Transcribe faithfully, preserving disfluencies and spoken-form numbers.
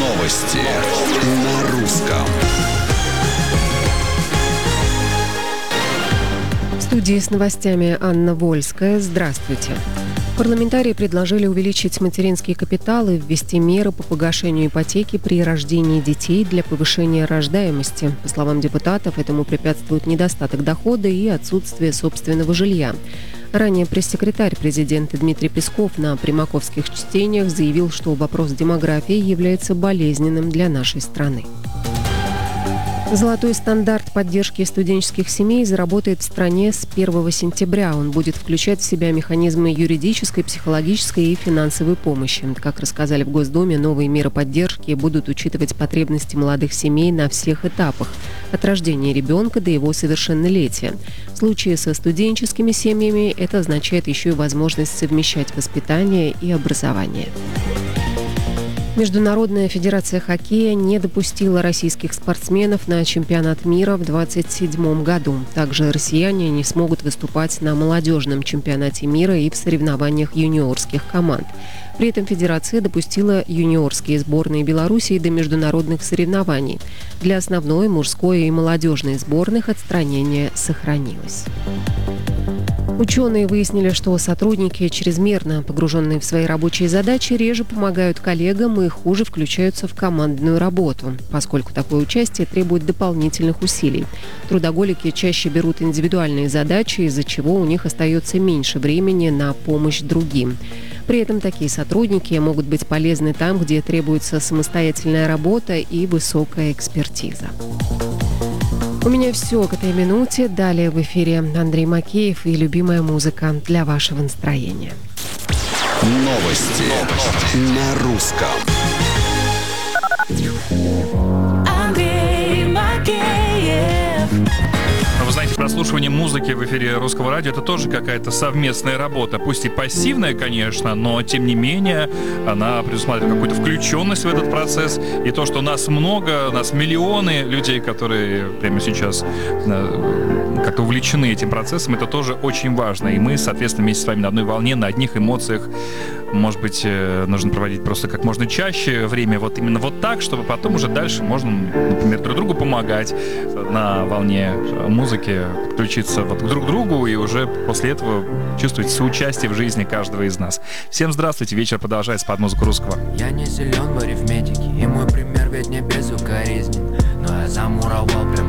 Новости на русском. В студии с новостями Анна Вольская. Здравствуйте. Парламентарии предложили увеличить материнский капитал и ввести меры по погашению ипотеки при рождении детей для повышения рождаемости. По словам депутатов, этому препятствует недостаток дохода и отсутствие собственного жилья. Ранее пресс-секретарь президента Дмитрий Песков на примаковских чтениях заявил, что вопрос демографии является болезненным для нашей страны. Золотой стандарт поддержки студенческих семей заработает в стране с первого сентября. Он будет включать в себя механизмы юридической, психологической и финансовой помощи. Как рассказали в Госдуме, новые меры поддержки будут учитывать потребности молодых семей на всех этапах – от рождения ребенка до его совершеннолетия. В случае со студенческими семьями это означает еще и возможность совмещать воспитание и образование. Международная федерация хоккея не допустила российских спортсменов на чемпионат мира в двадцать седьмом году. Также россияне не смогут выступать на молодежном чемпионате мира и в соревнованиях юниорских команд. При этом федерация допустила юниорские сборные Белоруссии до международных соревнований. Для основной, мужской и молодежной сборных отстранение сохранилось. Ученые выяснили, что сотрудники, чрезмерно погруженные в свои рабочие задачи, реже помогают коллегам и хуже включаются в командную работу, поскольку такое участие требует дополнительных усилий. Трудоголики чаще берут индивидуальные задачи, из-за чего у них остается меньше времени на помощь другим. При этом такие сотрудники могут быть полезны там, где требуется самостоятельная работа и высокая экспертиза. У меня все к этой минуте. Далее в эфире Андрей Макеев и любимая музыка для вашего настроения. Новости, Новости. на русском. Андрей Макеев. Вы знаете, прослушивание музыки в эфире Русского радио — это тоже какая-то совместная работа. Пусть и пассивная, конечно, но тем не менее она предусматривает какую-то включенность в этот процесс. И то, что нас много, нас миллионы людей, которые прямо сейчас как-то увлечены этим процессом, это тоже очень важно. И мы, соответственно, вместе с вами на одной волне, на одних эмоциях. Может быть, нужно проводить просто как можно чаще время вот именно вот так, чтобы потом уже дальше можно, например, друг другу помогать на волне музыки, подключиться вот друг к другу и уже после этого чувствовать соучастие в жизни каждого из нас. Всем здравствуйте, вечер продолжается под музыку русского. Я не силен в арифметике, и мой пример ведь не безукоризнен, но я замуровал прям